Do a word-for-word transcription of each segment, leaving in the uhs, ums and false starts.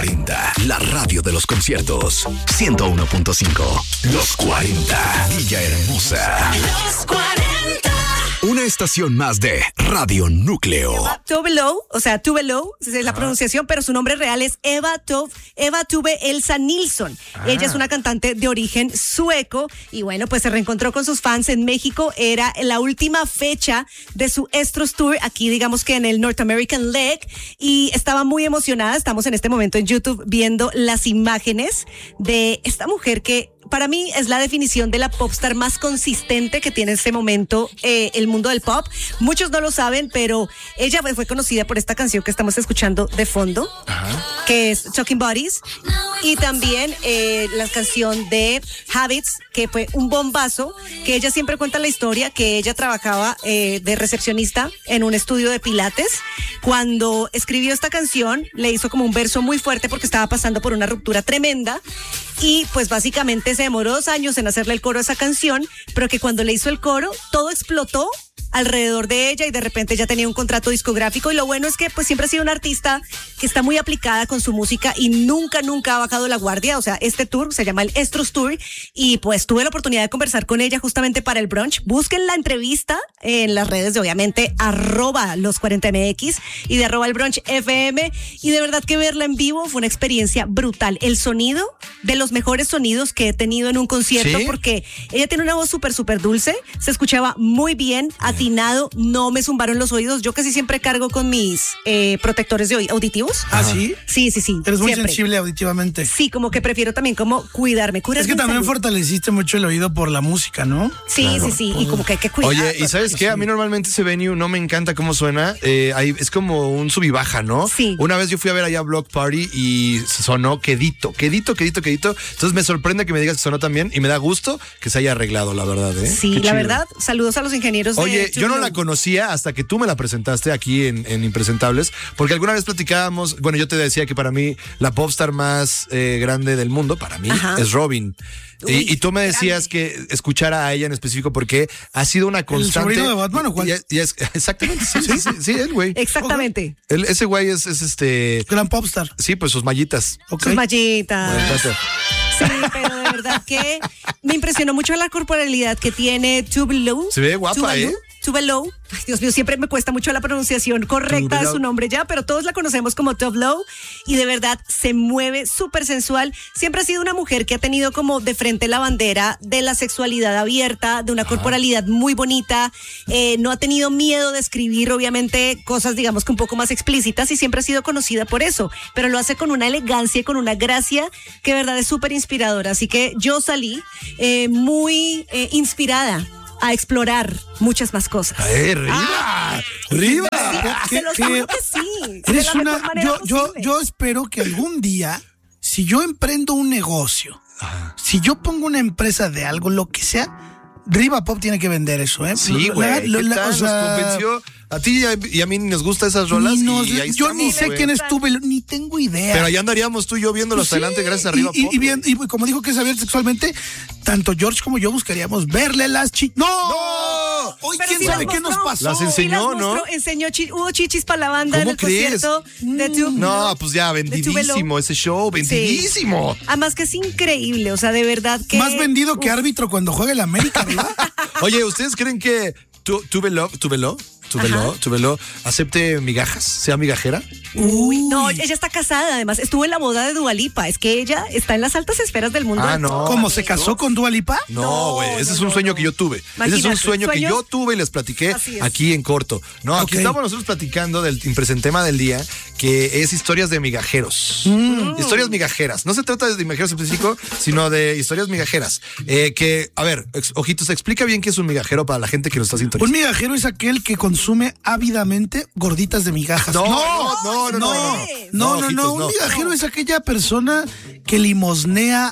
cuarenta, la radio de los conciertos. ciento uno punto cinco, Los cuarenta, Villa Hermosa. Los cuarenta. Una estación más de Radio Núcleo. Tove Lo, o sea, Tove Lo, es la pronunciación, pero su nombre real es Eva Tove, Eva Tove Elsa Nilsson. Ah. Ella es una cantante de origen sueco y bueno, pues se reencontró con sus fans en México. Era la última fecha de su Estros Tour, aquí digamos que en el North American Leg, y estaba muy emocionada. Estamos en este momento en YouTube viendo las imágenes de esta mujer que para mí es la definición de la popstar más consistente que tiene en este momento eh, el mundo del pop. Muchos no lo saben, pero ella fue conocida por esta canción que estamos escuchando de fondo, ajá, que es Talking Bodies, y también eh, la canción de Habits, que fue un bombazo, que ella siempre cuenta la historia que ella trabajaba eh, de recepcionista en un estudio de pilates. Cuando escribió esta canción, le hizo como un verso muy fuerte porque estaba pasando por una ruptura tremenda y pues básicamente se demoró dos años en hacerle el coro a esa canción, pero que cuando le hizo el coro, todo explotó alrededor de ella y de repente ya tenía un contrato discográfico. Y lo bueno es que pues siempre ha sido una artista que está muy aplicada con su música y nunca, nunca ha bajado la guardia. O sea, este tour se llama el Estros Tour y pues tuve la oportunidad de conversar con ella justamente para el brunch. Busquen la entrevista en las redes de obviamente arroba los cuarenta M X y de arroba el brunch F M, y de verdad que verla en vivo fue una experiencia brutal. El sonido, de los mejores sonidos que he tenido en un concierto, ¿sí? Porque ella tiene una voz súper, súper dulce, se escuchaba muy bien, atinado, no me zumbaron los oídos. Yo casi siempre cargo con mis eh, protectores de oí- auditivos. ¿Ah, sí? Sí, sí, sí. Eres muy siempre. sensible auditivamente. Sí, como que prefiero también como cuidarme. cuidarme es que también salud. fortaleciste mucho el oído por la música, ¿no? Sí, claro. sí, sí, y como que hay que cuidar. Oye, ¿y sabes qué? A mí normalmente ese venue no me encanta cómo suena. Eh, ahí es como un sub y baja, ¿no? Sí. Una vez yo fui a ver allá Block Party y sonó quedito, quedito, quedito, quedito. Entonces me sorprende que me digas que sonó tan bien y me da gusto que se haya arreglado, la verdad, ¿eh? Sí, Qué la chido. verdad, saludos a los ingenieros de Oye, yo no Blue. la conocía hasta que tú me la presentaste aquí en, en Impresentables, porque alguna vez platicábamos, bueno, yo te decía que para mí la popstar más eh, grande del mundo, para mí, ajá, es Robin. Uy, y, y tú me decías grande. Que escuchara a ella en específico porque ha sido una constante. ¿El sobrino de Batman o cuál? Y, y es, exactamente, sí, sí, sí, sí, él, güey. Exactamente. Okay. Él, ese güey es, es este... Gran popstar. Sí, pues sus mallitas. Okay. Sus mallitas. Bueno, sí, pero de verdad que me impresionó mucho la corporalidad que tiene Tove Lo. Se ve guapa, Tove ¿eh? Tove Lo. Ay, Dios mío, siempre me cuesta mucho la pronunciación correcta de su nombre ya, pero todos la conocemos como Tove Lo y de verdad se mueve súper sensual. Siempre ha sido una mujer que ha tenido como de frente la bandera de la sexualidad abierta, de una Ajá. corporalidad muy bonita. Eh, no ha tenido miedo de escribir, obviamente, cosas digamos que un poco más explícitas y siempre ha sido conocida por eso, pero lo hace con una elegancia y con una gracia que de verdad es súper inspiradora. Así que yo salí eh, muy eh, inspirada a explorar muchas más cosas. ¡Eh, Riva! Ah, ¡Riva! Sí, se los juro que sí. Eres una, yo, yo, yo espero que algún día, si yo emprendo un negocio, Ajá. si yo pongo una empresa de algo, lo que sea, Riva Pop tiene que vender eso, ¿eh? Sí, güey. ¿Qué tal? O sea, nos convenció. A ti y a mí nos gustan esas rolas. Ni nos, y ahí yo estamos, ni sé güey. quién es Tove Lo, ni tengo idea. Pero allá andaríamos tú y yo viéndolo hasta sí, adelante gracias a Riva y, Pop. Y, bien, y como dijo que es abierto sexualmente, tanto George como yo buscaríamos verle las chi... ¡No! ¡No! Hoy Pero quién sí sabe las qué nos mostró. pasó. Las enseñó, sí las ¿no? Enseñó, chi- hubo chichis para la banda en ¿Cómo el crees? concierto de Tove Lo. No, pues ya, vendidísimo ese show, vendidísimo. Sí. Además que es increíble, o sea, de verdad que... Más vendido que árbitro cuando juega el América, ¿verdad? Oye, ¿ustedes creen que tu, Tove Lo, Tove Lo, Tove Lo, Tove Lo acepte migajas, sea migajera? Uy, no, ella está casada, además estuvo en la boda de Dua Lipa, es que ella está en las altas esferas del mundo. Ah, no. ¿Cómo se casó con Dua Lipa? No, güey, ese no, es un no, sueño no. que yo tuve. Imagínate, ese es un sueño ¿sueños? que yo tuve y les platiqué aquí en corto. No, aquí Okay. estamos nosotros platicando del impresentema del día, que es historias de migajeros. Mm. Historias migajeras. No se trata de migajeros específico, sino de historias migajeras. Eh, que, a ver, ex, ojitos, explica bien qué es un migajero para la gente que nos está sintonizando. Un migajero es aquel que consume ávidamente gorditas de migajas. No, no, no, no, no. No, no, no, no, ojitos, no. Un no. migajero es aquella persona que limosnea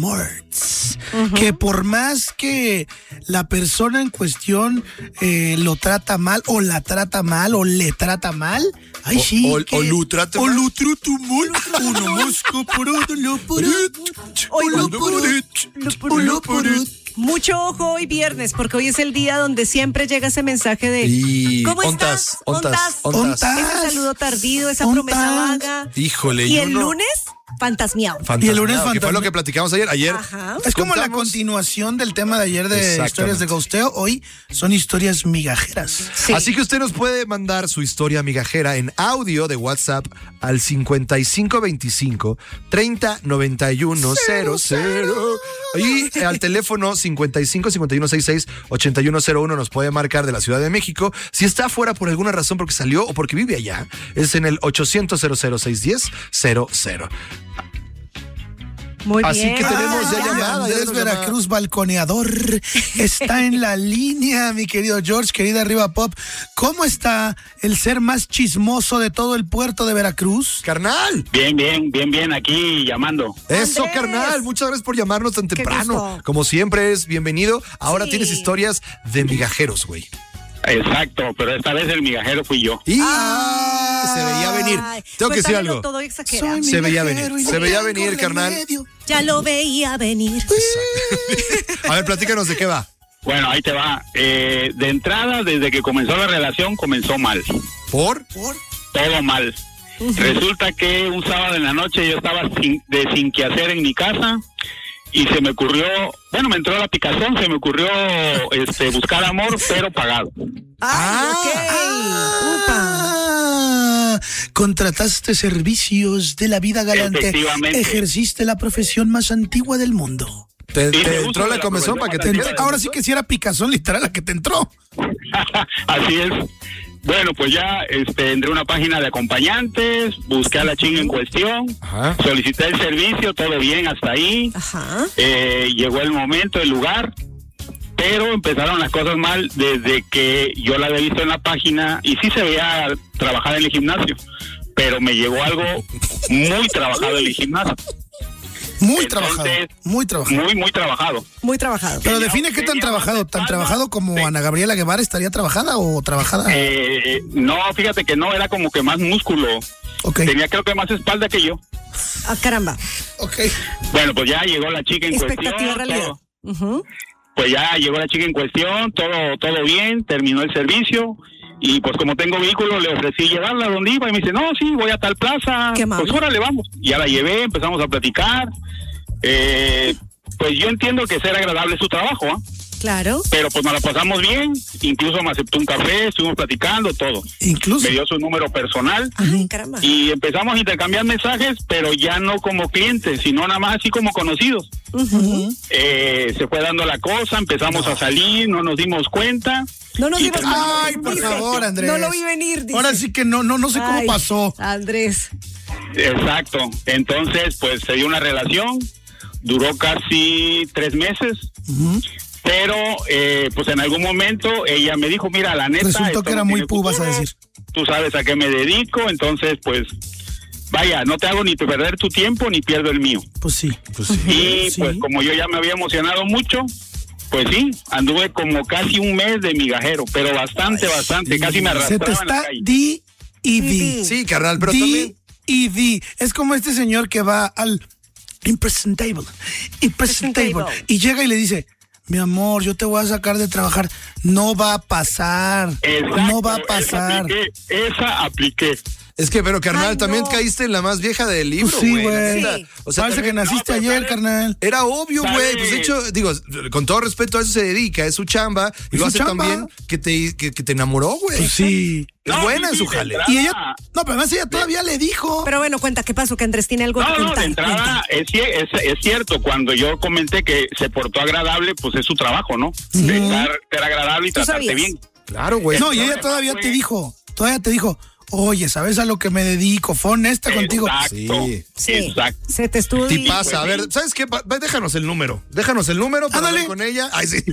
amores. Uh-huh. Que por más que la persona en cuestión eh, lo trata mal, o la trata mal, o le trata mal, ay, o, sí. O, que, o lo trata o mal. lo trata mal. Uno mosco por otro, lo por otro. O lo por otro. O lo por otro. Mucho ojo hoy viernes, porque hoy es el día donde siempre llega ese mensaje de y... ¿cómo ontas, estás? Ontas, ontas, ontas. Ese saludo tardío, esa Ontas. promesa vaga. Híjole, ¿Y yo el no... lunes? fantasmiao. Y el lunes Fantasmiado, que fue fantasma- lo que platicamos ayer. Ayer Ajá. Es como la contamos- continuación del tema de ayer de Exactamente. historias de ghosteo. Hoy son historias migajeras. Sí. Así que usted nos puede mandar su historia migajera en audio de WhatsApp al cincuenta y cinco veinticinco treinta noventa y uno cero cero y al teléfono cincuenta y cinco cincuenta y uno sesenta y seis ochenta y uno cero uno nos puede marcar de la Ciudad de México. Si está afuera por alguna razón, porque salió o porque vive allá, es en el ochocientos cero cero seis diez cero cero. Muy Así bien. que tenemos ya Ah, llamada. ya Andrés tenemos llamada. Veracruz, balconeador, está en la línea, mi querido George, querida Arriba Pop. ¿Cómo está el ser más chismoso de todo el puerto de Veracruz? Carnal. Bien, bien, bien, bien, aquí llamando. Eso, Andrés. carnal. Muchas gracias por llamarnos tan Qué temprano. gusto. Como siempre es bienvenido. Ahora Sí. tienes historias de migajeros, güey. Exacto, pero esta vez el migajero fui yo. Y Ay, se veía venir. Tengo que decir cuéntamelo algo. todo exagera. Se veía migajero venir, y se veía no venir, tengo carnal. remedio. Ya lo veía venir. A ver, platícanos de qué va. Bueno, ahí te va. Eh, de entrada, desde que comenzó la relación, comenzó mal. ¿Por? ¿Por? Todo mal. Resulta que un sábado en la noche yo estaba sin, de sin que hacer en mi casa y se me ocurrió, bueno, me entró la picazón, se me ocurrió este, buscar amor, pero pagado. Ay, ok. Upa. Ah, contrataste servicios de la vida galante. Efectivamente. Ejerciste la profesión más antigua del mundo. Te, Sí, te me entró gusta la la comezón para que te profesión. quedes. Ahora sí que si era picazón literal la que te entró. Así es. Bueno, pues ya este, entré a una página de acompañantes, busqué a la chinga en cuestión, Ajá. solicité el servicio, todo bien hasta ahí. Ajá. Eh, llegó el momento, el lugar, pero empezaron las cosas mal desde que yo la había visto en la página y sí se veía trabajar en el gimnasio, pero me llegó algo muy trabajado en el gimnasio, Muy Entonces, trabajado. Muy trabajado. muy, muy trabajado. Muy trabajado. Pero tenía- define qué tan tenía trabajado. más ¿Tan espalda, trabajado como sí. Ana Gabriela Guevara estaría trabajada o trabajada? Eh, no, fíjate que no, era como que más músculo, Ok. tenía creo que más espalda que yo. Ah, caramba. Ok. Bueno, pues ya llegó la chica en Expectativa cuestión. realidad. todo- Ujú. Pues ya llegó la chica en cuestión, todo todo bien, terminó el servicio y pues como tengo vehículo le ofrecí llevarla donde iba y me dice, no, sí, voy a tal plaza, Qué amable. pues órale, vamos. Y ya la llevé, empezamos a platicar. Eh, pues yo entiendo que ser agradable es su trabajo, ¿ah? Claro. Pero pues nos la pasamos bien, incluso me aceptó un café, estuvimos platicando, todo. Incluso. Me dio su número personal. Ay, caramba. Y empezamos a intercambiar mensajes, pero ya no como clientes, sino nada más así como conocidos. Ujú. Eh, se fue dando la cosa, empezamos a salir, no nos dimos cuenta. No nos Y dimos terminó- cuenta. Ay, por Dice, favor, Andrés. No lo vi venir. dice. Ahora sí que no, no, no sé cómo Ay, pasó. Andrés. Exacto. Entonces, pues se dio una relación, duró casi tres meses, Ujú. pero eh, pues en algún momento ella me dijo, mira, la neta... Resultó esto que era no muy tiene pu, vas a futuro, decir. Tú sabes a qué me dedico, entonces pues... Vaya, no te hago ni perder tu tiempo ni pierdo el mío. Pues sí. Pues sí. Y Sí. pues como yo ya me había emocionado mucho, pues sí, anduve como casi un mes de migajero, pero bastante, bastante, casi me Se arrastraba te en la está calle. di y di. Sí, carnal, pero di también. y di. Es como este señor que va al impresentable, impresentable, Presentable. y llega y le dice, mi amor, yo te voy a sacar de trabajar. No va a pasar. Exacto, no va a esa pasar. apliqué, esa apliqué. Es que, pero carnal, Ay, también no. caíste en la más vieja del libro, Pues sí, güey. la güey. neta. Sí. O sea, Parece que también- naciste no, pero ayer, ¿sabes? carnal. Era obvio, güey. ¿Sabes? Pues de hecho, digo, con todo respeto, a eso se dedica, es su chamba. Y Es lo su hace chamba. también que te, que, que te enamoró, güey. Pues sí. Es No, buena sí, en su sí, de jale. entrada. Y ella, no, pero además ella todavía le dijo. Pero bueno, cuenta, ¿qué pasó? Que Andrés tiene algo que No, no, contar. de entrada Cuenta. es, ci- es, es cierto, cuando yo comenté que se portó agradable, pues es su trabajo, ¿no? De estar, ser agradable y ¿Tú tratarte sabías? bien. Claro, güey. No, y ella problema todavía fue- te dijo, todavía te dijo, oye, ¿sabes a lo que me dedico? Fue honesta contigo. Exacto, Sí. Sí. exacto. Se te estuvo. ¿Qué di- pasa? A ver, ¿sabes qué? Pa- Déjanos el número. Déjanos el número para Ándale. hablar con ella. Ay, sí.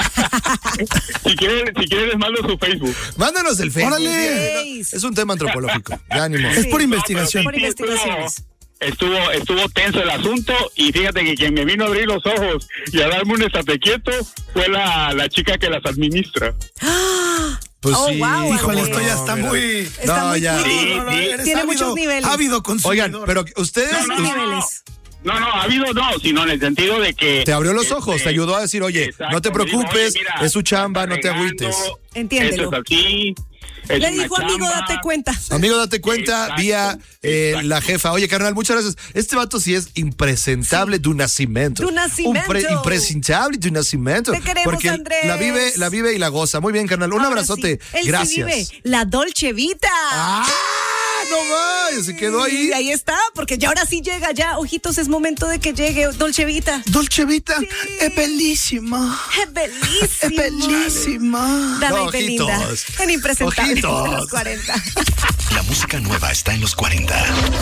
Si quieres, si quieres les mando su Facebook. Mándanos el Facebook. Órale. Sí, no, es un tema antropológico. Ya ni modo. Es por Sí. investigación. Por Sí, estuvo- investigaciones. Estuvo, estuvo tenso el asunto y fíjate que quien me vino a abrir los ojos y a darme un estate quieto fue la, la chica que las administra. Pues Oh, sí. wow, Híjole, Andrés. esto ya está mira. muy... Está No, muy ya. cool. Sí, No, no, sí. eres Tiene ávido- muchos niveles. Ávido consumidor. Oigan, pero ustedes No, no, no. niveles. No, no, ha habido no, sino en el sentido de que... te abrió los este, ojos, te ayudó a decir, oye, exacto, no te me dijo, preocupes, oye, mira, es su chamba, estás no te regando, agüites. Entiéndelo. Esto es así, Es Le una dijo, amigo, chamba. date cuenta. Amigo, date cuenta Exacto, vía eh, exacto. la jefa. Oye, carnal, muchas gracias. Este vato sí es impresentable de un nacimiento. De un nacimiento. impresentable de un nacimiento. Te queremos, porque Andrés. la vive, la vive y la goza. Muy bien, carnal. Un Ahora abrazote. sí, él sí Gracias. vive la Dolce Vita. ¡Ah! No vayas, se quedó ahí. Y ahí está, porque ya ahora sí llega, ya, ojitos, es momento de que llegue Dolce Vita. Dolce Vita Sí. es bellísima. Es bellísimo. Es bellísima. Dana No, y Belinda, ojitos. en Impresentable Ojitos. de los cuarenta. La música nueva está en los cuarenta.